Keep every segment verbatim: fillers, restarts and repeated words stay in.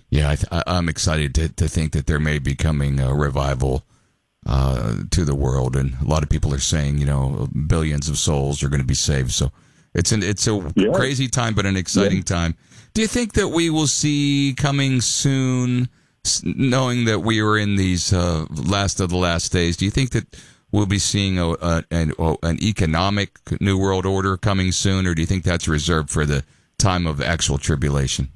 Yeah, I th- I- I'm excited to, to think that there may be coming a revival uh, to the world, and a lot of people are saying, you know, billions of souls are going to be saved. So it's an it's a Yeah. crazy time, but an exciting Yeah. time. Do you think that we will see coming soon, s- knowing that we are in these uh, last of the last days? Do you think that we'll be seeing a, a, an, an economic new world order coming soon, or do you think that's reserved for the time of actual tribulation?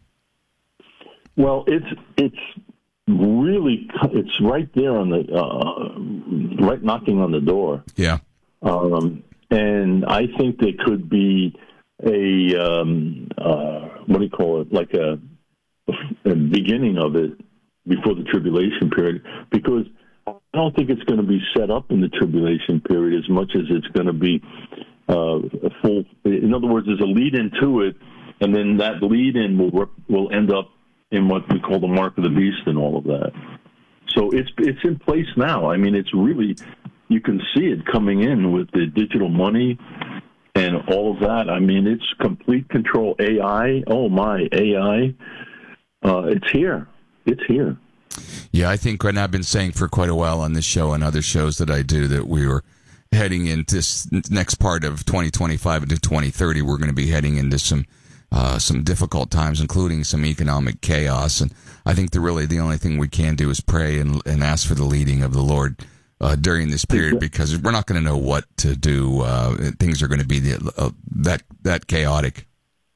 Well, it's it's really it's right there on the uh, right knocking on the door, Yeah. um, and I think there could be a um, uh, what do you call it, like a, a beginning of it before the tribulation period, because I don't think it's going to be set up in the tribulation period as much as it's going to be uh, a full. In other words, there's a lead into it, and then that lead in will will end up in what we call the mark of the beast and all of that. So it's it's in place now. I mean, it's really, you can see it coming in with the digital money and all of that. I mean, it's complete control. A I, oh my, A I, uh, it's here. It's here. Yeah, I think, and I've been saying for quite a while on this show and other shows that I do, that we were heading into this next part of twenty twenty-five into twenty thirty. We're going to be heading into some Uh, some difficult times, including some economic chaos. And I think the really the only thing we can do is pray and, and ask for the leading of the Lord uh, during this period, because we're not going to know what to do. Uh, things are going to be the, uh, that that chaotic.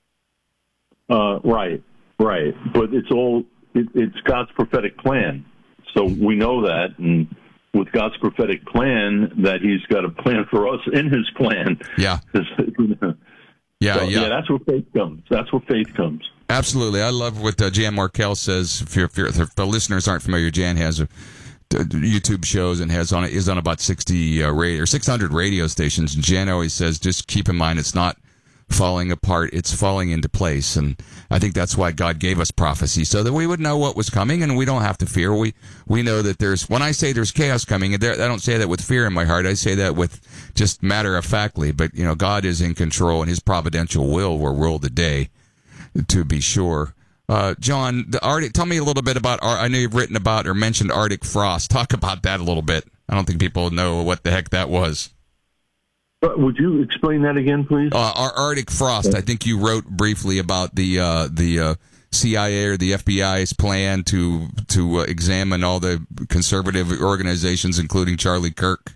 Uh, right, right. But it's all, it, it's God's prophetic plan. So we know that, and with God's prophetic plan, that he's got a plan for us in his plan. Yeah. Yeah, so, yeah, yeah. That's where faith comes. That's where faith comes. Absolutely. I love what uh, Jan Markell says. If, you're, if, you're, if the listeners aren't familiar, Jan has a, uh, YouTube shows and has on it is on about sixty uh, radio or six hundred radio stations. And Jan always says, just keep in mind, it's not falling apart; it's falling into place. And I think that's why God gave us prophecy, so that we would know what was coming, and we don't have to fear. We we know that there's. When I say there's chaos coming, and there, I don't say that with fear in my heart. I say that with just matter of factly. But you know, God is in control, and His providential will will rule the day. To be sure. Uh, John, the Arctic, tell me a little bit about, I know you've written about or mentioned Arctic frost. Talk about that a little bit. I don't think people know what the heck that was. Uh, would you explain that again, please? Uh, our Arctic frost, I think you wrote briefly about the uh, the uh, C I A or the F B I's plan to to uh, examine all the conservative organizations, including Charlie Kirk.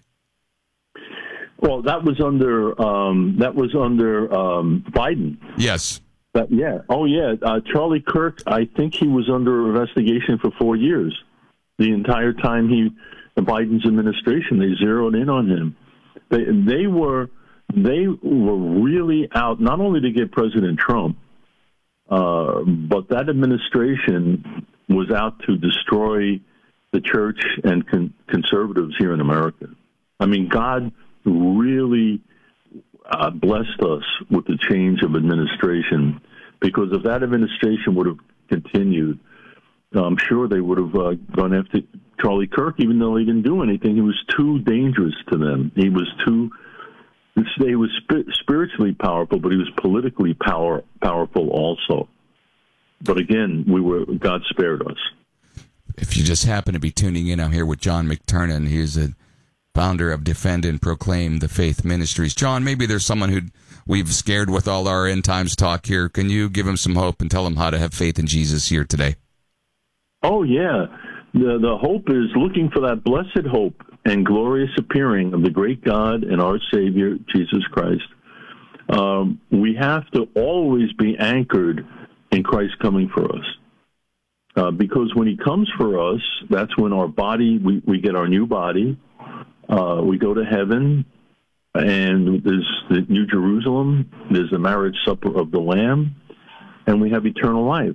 Well, that was under, um, that was under um, Biden. Yes. But yeah. Oh, yeah. Uh, Charlie Kirk, I think he was under investigation for four years. The entire time he, the Biden's administration, they zeroed in on him. They they were they were really out not only to get President Trump, uh, but that administration was out to destroy the church and con- conservatives here in America. I mean, God really Uh, blessed us with the change of administration, because if that administration would have continued, I'm sure they would have uh, gone after Charlie Kirk, even though he didn't do anything. He was too dangerous to them. He was too. He was sp- spiritually powerful, but he was politically power powerful also. But again, we were God spared us. If you just happen to be tuning in, I'm here with John McTernan. He's a founder of Defend and Proclaim the Faith Ministries. John, maybe there's someone who we've scared with all our end times talk here. Can you give them some hope and tell them how to have faith in Jesus here today? Oh, yeah. The, the hope is looking for that blessed hope and glorious appearing of the great God and our Savior, Jesus Christ. Um, we have to always be anchored in Christ coming for us. Uh, because when he comes for us, that's when our body, we, we get our new body. Uh, we go to heaven, and there's the New Jerusalem, there's the marriage supper of the Lamb, and we have eternal life.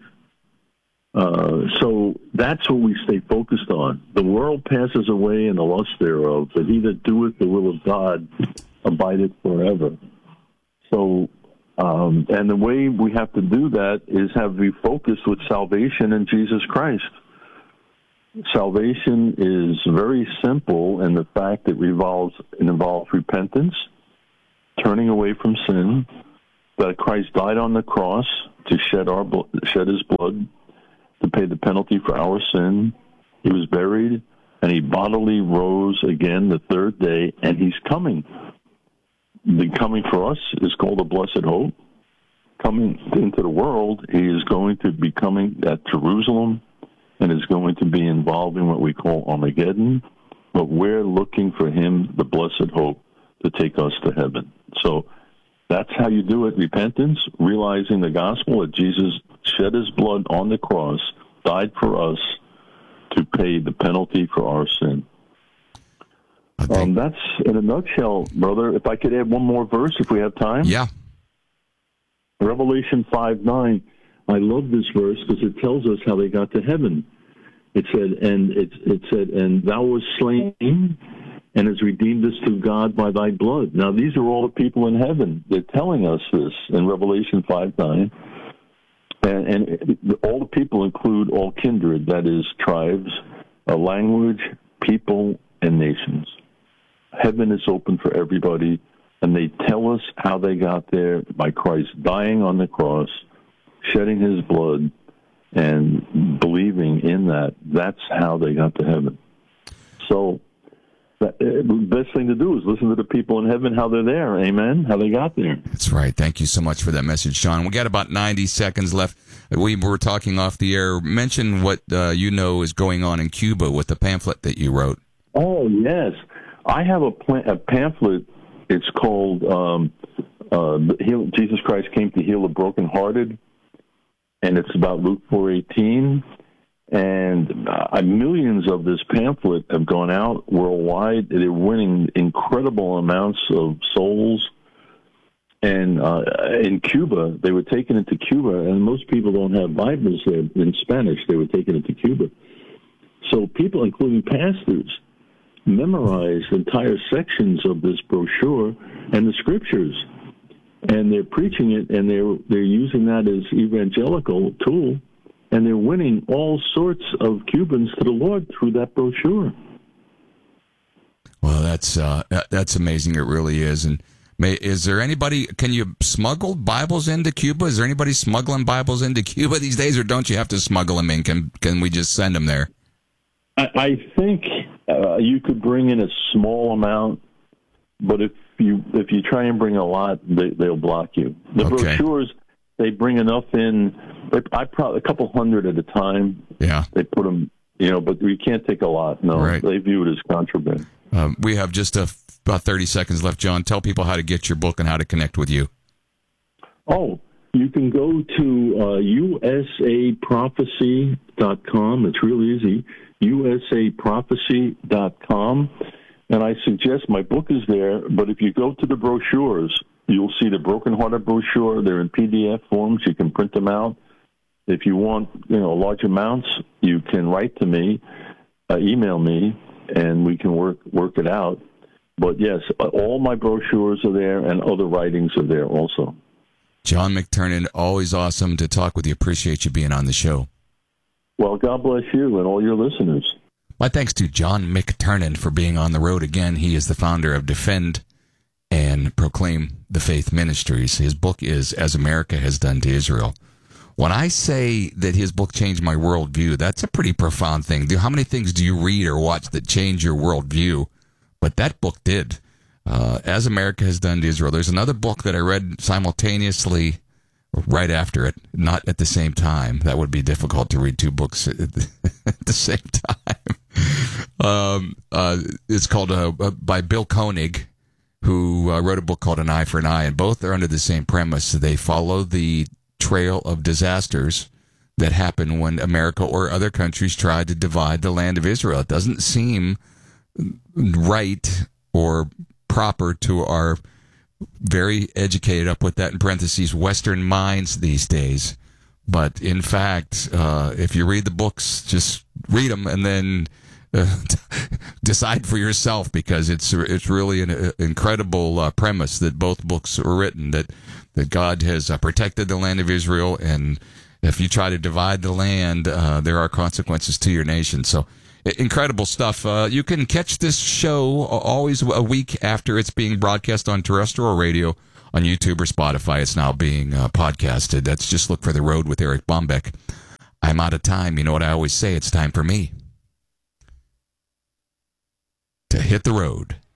Uh, so that's what we stay focused on. The world passes away and the lust thereof, but he that doeth the will of God abideth forever. So, um, and the way we have to do that is have to be focused with salvation in Jesus Christ. Salvation is very simple in the fact it revolves it involves repentance, turning away from sin, that Christ died on the cross to shed our shed his blood, to pay the penalty for our sin. He was buried, and he bodily rose again the third day, and he's coming. The coming for us is called the blessed hope. Coming into the world, he is going to be coming at Jerusalem and is going to be involved in what we call Armageddon. But we're looking for him, the blessed hope, to take us to heaven. So that's how you do it. Repentance, realizing the gospel that Jesus shed his blood on the cross, died for us to pay the penalty for our sin. Um, that's in a nutshell, brother. If I could add one more verse, if we have time. Yeah. Revelation five nine. I love this verse because it tells us how they got to heaven. It said, and it, it said, and thou wast slain and has redeemed us to God by thy blood. Now, these are all the people in heaven. They're telling us this in Revelation five nine. And, and it, all the people include all kindred, that is, tribes, a language, people, and nations. Heaven is open for everybody, and they tell us how they got there by Christ dying on the cross, shedding his blood, and believing in that. That's how they got to heaven. So that, the best thing to do is listen to the people in heaven, how they're there. Amen? How they got there. That's right. Thank you so much for that message, Sean. We got about ninety seconds left. We were talking off the air. Mention what uh, you know is going on in Cuba with the pamphlet that you wrote. Oh, yes. I have a, pla- a pamphlet. It's called um, uh, Heal- Jesus Christ Came to Heal the Brokenhearted, and it's about Luke four eighteen. And uh, millions of this pamphlet have gone out worldwide. They're winning incredible amounts of souls. And uh, in Cuba, they were taken into Cuba, and most people don't have Bibles there in Spanish. They were taken into Cuba. So people, including pastors, memorize entire sections of this brochure and the scriptures, and they're preaching it, and they're they're using that as evangelical tool, and they're winning all sorts of Cubans to the Lord through that brochure. Well, that's uh, that's amazing. It really is. And may, is there anybody? Can you smuggle Bibles into Cuba? Is there anybody smuggling Bibles into Cuba these days, or don't you have to smuggle them in? Can can we just send them there? I, I think. Uh, you could bring in a small amount, but if you if you try and bring a lot, they, they'll block you. The okay. brochures, they bring enough in. I probably a couple hundred at a time. Yeah, they put them, you know, but you can't take a lot. No, right. They view it as contraband. Um, we have just a, about thirty seconds left, John. Tell people how to get your book and how to connect with you. Oh, you can go to uh, U S A prophecy dot com. It's real easy. U S A prophecy dot com, and I suggest my book is there, but if you go to the brochures, you'll see the Brokenhearted brochure. They're in P D F forms. You can print them out. If you want, you know, large amounts, you can write to me, uh, email me, and we can work work it out. But yes, all my brochures are there, and other writings are there also. John McTernan, always awesome to talk with you. Appreciate you being on the show. Well, God bless you and all your listeners. My thanks to John McTernan for being on the road again. He is the founder of Defend and Proclaim the Faith Ministries. His book is As America Has Done to Israel. When I say that his book changed my worldview, that's a pretty profound thing. How many things do you read or watch that change your worldview? But that book did. Uh, As America Has Done to Israel. There's another book that I read simultaneously right after it, not at the same time. That would be difficult to read two books at the same time. Um, uh, it's called uh, by Bill Koenig, who uh, wrote a book called An Eye for an Eye, and both are under the same premise. They follow the trail of disasters that happen when America or other countries try to divide the land of Israel. It doesn't seem right or proper to our very educated, I'll put that in parentheses, Western minds these days. But in fact, uh, if you read the books, just read them and then uh, decide for yourself, because it's it's really an uh, incredible uh, premise that both books are written, that, that God has uh, protected the land of Israel, and if you try to divide the land, uh, there are consequences to your nation. So incredible stuff. Uh, you can catch this show always a week after it's being broadcast on terrestrial radio on YouTube or Spotify. It's now being uh, podcasted. That's just look for The Road with Eric Bombeck. I'm I'm out of time, you know what I always say? It's time for me to hit the road.